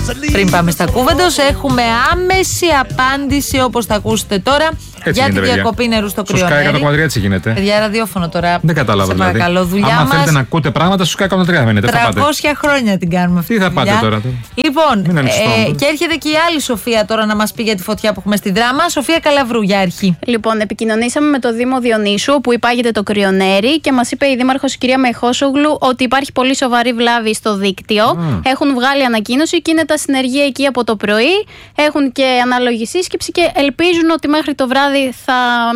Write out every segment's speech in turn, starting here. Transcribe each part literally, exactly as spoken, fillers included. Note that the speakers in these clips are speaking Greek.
Πριν πάμε στα Κούβεντος, έχουμε άμεση απάντηση, όπως θα ακούσετε τώρα, έτσι για τη γίνεται, διακοπή παιδιά. νερού στο Στο κρυονέρι. Sky εκατό κόμμα τρία έτσι γίνεται. Παιδιά, ραδιόφωνο τώρα. Δεν κατάλαβα σε δηλαδή. παρακαλώ, δουλειά άμα μας. θέλετε να ακούτε πράγματα, στο Sky εκατό κόμμα τρία δεν είναι. τριακόσια χρόνια την κάνουμε αυτή. Τι θα πάτε τώρα. Λοιπόν, ε, και έρχεται και η άλλη Σοφία τώρα να μας πει για τη φωτιά που έχουμε στη Δράμα. Σοφία Καλαβρού, για αρχή. Λοιπόν, επικοινωνήσαμε με το Δήμο Διονύσου, που υπάγεται το κρυονέρι, και μας είπε η Δήμαρχος, η κυρία Μεχόσογλου, ότι υπάρχει πολύ σοβαρή βλάβη στο δίκτυο. Mm. Έχουν βγάλει ανακοίνωση και είναι τα συνεργεία εκεί από το πρωί. Έχουν και ανάλογη σύσκεψη και ελπίζουν ότι μέχρι το βράδυ θα.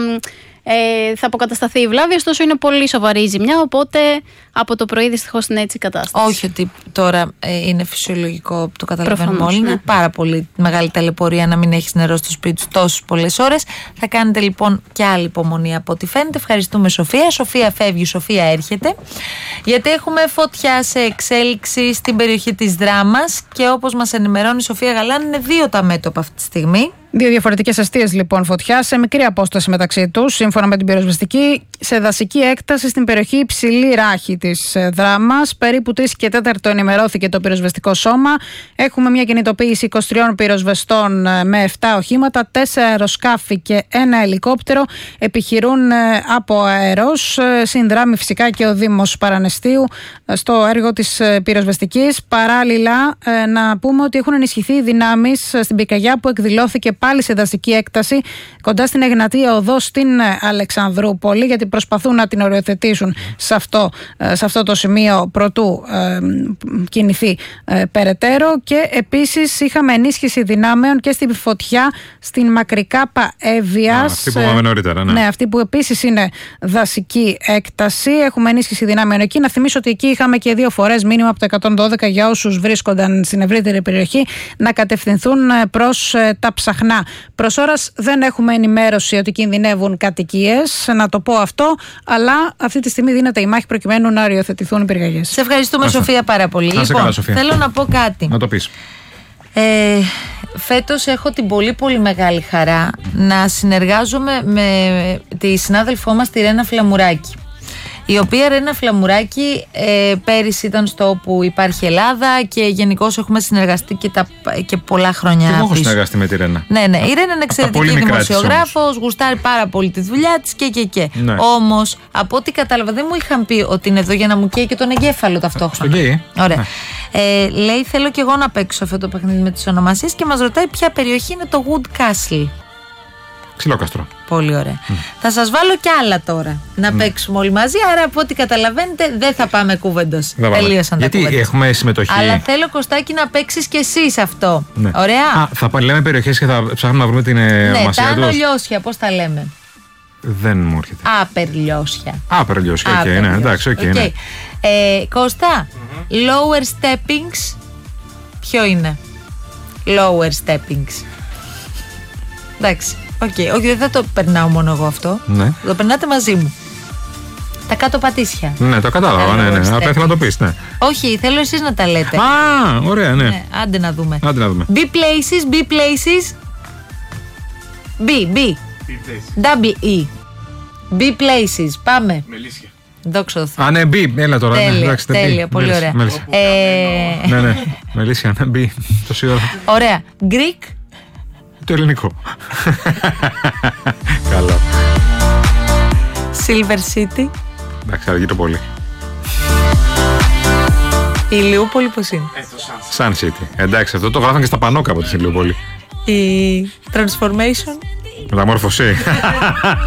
Ε, θα αποκατασταθεί η βλάβη, ωστόσο είναι πολύ σοβαρή η ζημιά, οπότε από το πρωί δυστυχώς είναι έτσι η κατάσταση. Όχι ότι τώρα ε, είναι φυσιολογικό, το καταλαβαίνουμε Προφανώς, όλοι. ναι. Είναι πάρα πολύ μεγάλη ταλαιπωρία να μην έχεις νερό στο σπίτι σου τόσες πολλές ώρες. Θα κάνετε λοιπόν και άλλη υπομονή από ό,τι φαίνεται. Ευχαριστούμε Σοφία. Σοφία φεύγει, Σοφία έρχεται. Γιατί έχουμε φωτιά σε εξέλιξη στην περιοχή της Δράμας και όπως μας ενημερώνει η Σοφία Γαλάνη, είναι δύο τα μέτωπα αυτή τη στιγμή. Δύο διαφορετικές αιστείες λοιπόν φωτιά σε μικρή απόσταση μεταξύ τους, σύμφωνα με την πυροσβεστική, σε δασική έκταση στην περιοχή Υψηλή Ράχη της Δράμας. Περίπου τρεις και τέσσερα ενημερώθηκε το πυροσβεστικό σώμα. Έχουμε μια κινητοποίηση είκοσι τρία πυροσβεστών με επτά οχήματα, τέσσερα αεροσκάφη και ένα ελικόπτερο επιχειρούν από αερός. Συνδράμει φυσικά και ο Δήμος Παρανεστίου στο έργο της πυροσβεστικής. Παράλληλα, να πούμε ότι έχουν ενισχυθεί οι δυνάμεις στην πυρκαγιά που εκδηλώθηκε πάλι σε δασική έκταση κοντά στην Εγνατία Οδό στην Αλεξανδρούπολη, γιατί προσπαθούν να την οριοθετήσουν σε αυτό, σε αυτό το σημείο προτού ε, κινηθεί ε, περαιτέρω. Και επίσης είχαμε ενίσχυση δυνάμεων και στην φωτιά στην Μακρικάπα Εύβοιας. Αυτή που είπαμε νωρίτερα, ναι. Ναι, αυτή που επίσης είναι δασική έκταση. Έχουμε ενίσχυση δυνάμεων εκεί. Να θυμίσω ότι εκεί είχαμε και δύο φορές μήνυμα από το εκατόν δώδεκα για όσους βρίσκονταν στην ευρύτερη περιοχή να κατευθυνθούν προς ε, τα ψαχνά. Προς ώρας δεν έχουμε ενημέρωση ότι κινδυνεύουν κατοικίες, να το πω αυτό, αλλά αυτή τη στιγμή δίνεται η μάχη προκειμένου να οριοθετηθούν οι πυρκαγιές. Σε ευχαριστούμε Άστε. Σοφία πάρα πολύ. Άστε Λοιπόν, καλά, Σοφία. θέλω να πω κάτι. Να το πεις. Ε, φέτος έχω την πολύ πολύ μεγάλη χαρά να συνεργάζομαι με τη συνάδελφό μας τη Ρένα Φλαμουράκη, η οποία Ρένα Φλαμουράκη ε, πέρυσι ήταν στο Όπου Υπάρχει Ελλάδα και γενικώς έχουμε συνεργαστεί και, τα, και πολλά χρόνια. Και εγώ έχω πίσω. συνεργαστεί με τη Ρένα. Ναι, ναι. Η Ρένα είναι εξαιρετική δημοσιογράφος, γουστάρει πάρα πολύ τη δουλειά της και και και. Ναι. Όμως, από ό,τι κατάλαβα, δεν μου είχαν πει ότι είναι εδώ για να μου καίει και τον εγκέφαλο ταυτόχρονα. Στον καίει. Ωραία. Ναι. Ε, λέει, θέλω και εγώ να παίξω αυτό το παιχνίδι με τις ονομασίες και μας ρωτάει ποια περιοχή είναι το Wood Castle. Ξυλόκαστρο. Πολύ ωραία. Mm. Θα σας βάλω κι άλλα τώρα να mm. παίξουμε όλοι μαζί. Άρα, από ό,τι καταλαβαίνετε, δεν θα πάμε Κούβεντος. Τελείωσαν τα Γιατί Κούβεντος. έχουμε συμμετοχή. Αλλά θέλω, Κωστάκη, να παίξεις κι εσείς αυτό. Ναι. Ωραία. Α, θα λέμε περιοχές και θα ψάχνουμε να βρούμε την ε, ναι, ονομασία τα τους. άνω λιώσια, πώς τα λέμε. Δεν μου έρχεται. Άπερ λιώσια. Άπερ λιώσια, οκ, okay, ναι, εντάξει, οκ. Okay, okay. ναι. ε, Κώστα, mm-hmm. lower steppings, ποιο είναι? Lower steppings. Εντάξει. Οκ, okay, okay, δεν θα το περνάω μόνο εγώ αυτό. Ναι. Το περνάτε μαζί μου. Τα κάτω πατήσια. Ναι, το κατάλαβα, ναι, ναι. Απλά ήθελα να το πεις, ναι. Όχι, θέλω εσείς να τα λέτε. Α, ωραία, ναι. ναι. Άντε να δούμε. Άντε να δούμε. B places, B places. B, B. Double E. B places. Πάμε. Μελίσια. Δόξα τω Θεώ. Α, ναι, μπει, έλα τώρα. Τέλεια, ναι, εντάξει, τέλεια, B. πολύ Μέλισσα, ωραία. Μέλισσα. Ε... ναι, ναι, Μελίσια, ναι, μπει. Τόση ώρα. Ωραία. Greek. Το ελληνικό. Καλά. Silver City. Εντάξει, αργεί το πολύ. Η Ηλιούπολη πώς είναι? Sun City. Εντάξει, αυτό το γράφαν και στα πανό κάποτε στην Ηλιούπολη. Η Transformation. Μεταμόρφωση.